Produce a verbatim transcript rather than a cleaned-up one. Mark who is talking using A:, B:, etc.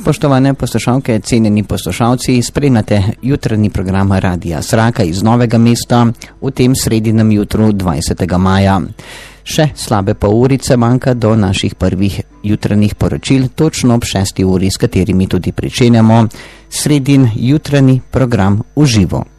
A: Spoštovane poslušalke, cenjeni poslušalci, spremljate jutranji program Radia Sraka iz Novega mesta v tem sredinem jutru dvajsetega maja. Še slabe pol urice manjka do naših prvih jutranjih poročil, točno ob šesti uri, s katerimi tudi pričenjamo sredin jutranji program v živo.